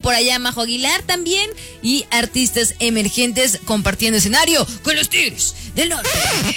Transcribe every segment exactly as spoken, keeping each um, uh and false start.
por allá Majo Aguilar también. Y artistas emergentes compartiendo escenario con los Tigres del Norte.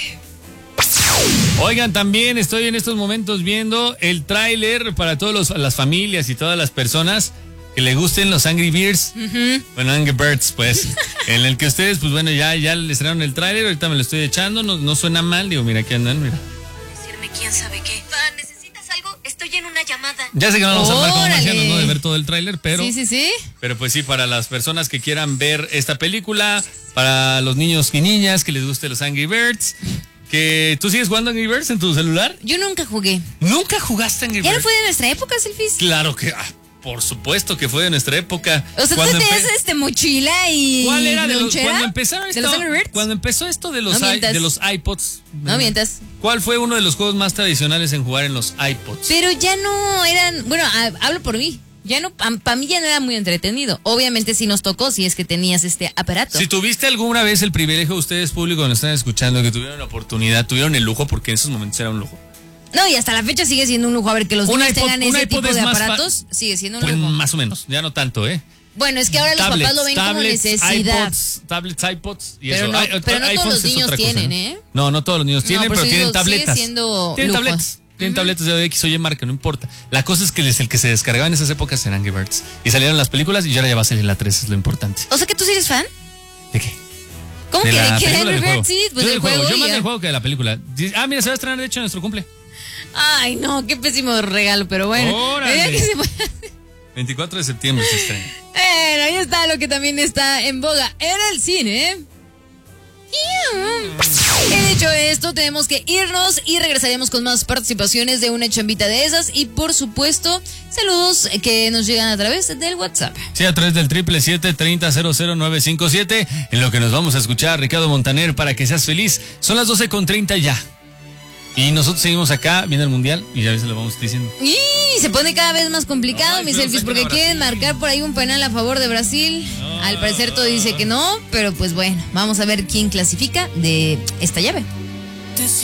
Oigan, también estoy en estos momentos viendo el tráiler para todas las familias y todas las personas que le gusten los Angry Birds. Uh-huh. Bueno, Angry Birds, pues. En el que ustedes, pues bueno, ya, ya les trajeron el tráiler. Ahorita me lo estoy echando. No, no suena mal. Digo, mira, aquí andan, mira. Decirme quién sabe qué. Pa, ¿necesitas algo? Estoy en una llamada. Ya sé que no vamos a hablar como marcianos, ¿no? De ver todo el tráiler, pero... Sí, sí, sí. Pero pues sí, para las personas que quieran ver esta película, para los niños y niñas que les guste los Angry Birds... Que ¿tú sigues jugando Angry Birds en tu celular? Yo nunca jugué. ¿Nunca jugaste Angry Birds? ¿Ya no fue de nuestra época, Selfies? Claro que, ah, por supuesto que fue de nuestra época. O sea, tú tenías empe... este mochila y ¿Cuál era de los, cuando empezaron esto, de los Angry Birds? Cuando empezó esto de los no i, de los iPods? No mientas. ¿Cuál fue uno de los juegos más tradicionales en jugar en los iPods? Pero ya no eran, bueno, hablo por mí. Ya no, para mí ya no era muy entretenido. Obviamente sí nos tocó si es que tenías este aparato. Si tuviste alguna vez el privilegio, ustedes público nos están escuchando, que tuvieron la oportunidad, tuvieron el lujo, porque en esos momentos era un lujo. No, y hasta la fecha sigue siendo un lujo. A ver, que los un niños iPod, tengan ese tipo de aparatos, sigue siendo un pues lujo. Más o menos, ya no tanto, ¿eh? Bueno, es que ahora los tablets, papás lo ven tablets, como necesidad. iPods, tablets, iPods y pero eso. No, I, pero no todos los niños tienen, cosa, ¿eh? No, no todos los niños tienen, no, pero tienen digo, tabletas. Sigue siendo tienen lujo. tabletas. Tienen uh-huh. tabletas de X o Y marca, no importa. La cosa es que es el que se descargaba en esas épocas en Angry Birds. Y salieron las películas y ahora ya va a salir la tres, es lo importante. O sea que tú sí eres fan. ¿De qué? ¿Cómo de que la de qué? Angry Birds, sí, pues yo del juego. juego. Yo más ya. del juego que de la película. Ah, mira, se va a estrenar de hecho en nuestro cumple. Ay, no, qué pésimo regalo, pero bueno. ¡Órale! veinticuatro de septiembre se estrena. Bueno, ahí está lo que también está en boga en el cine. He dicho esto, tenemos que irnos y regresaremos con más participaciones de una chambita de esas y por supuesto saludos que nos llegan a través del WhatsApp. Sí, a través del triple siete treinta cero cero nueve cinco siete, en lo que nos vamos a escuchar Ricardo Montaner para que seas feliz. Son las doce con treinta ya. Y nosotros seguimos acá viendo el mundial y ya a veces lo vamos diciendo. Y se pone cada vez más complicado, no, mis selfies, porque quieren marcar por ahí un penal a favor de Brasil. No. Al parecer todo dice que no, pero pues bueno, vamos a ver quién clasifica de esta llave.